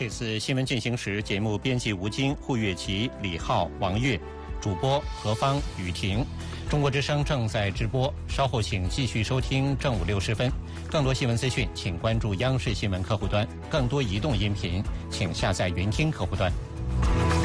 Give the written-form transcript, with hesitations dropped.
这次新闻进行时，节目编辑吴京、胡月琪、李浩、王悦，主播何芳、雨婷。中国之声正在直播，稍后请继续收听正午60分。更多新闻资讯，请关注央视新闻客户端；更多移动音频，请下载云听客户端。